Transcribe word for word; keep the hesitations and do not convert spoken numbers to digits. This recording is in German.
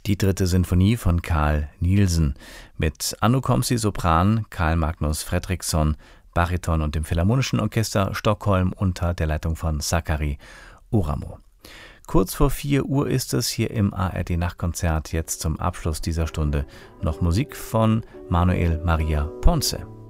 Die dritte Sinfonie von Carl Nielsen mit Anno Komsi Sopran, Carl Magnus Fredriksson Bariton und dem Philharmonischen Orchester Stockholm unter der Leitung von Sakari Oramo. Kurz vor vier Uhr ist es hier im A R D-Nachtkonzert. Jetzt zum Abschluss dieser Stunde noch Musik von Manuel Maria Ponce.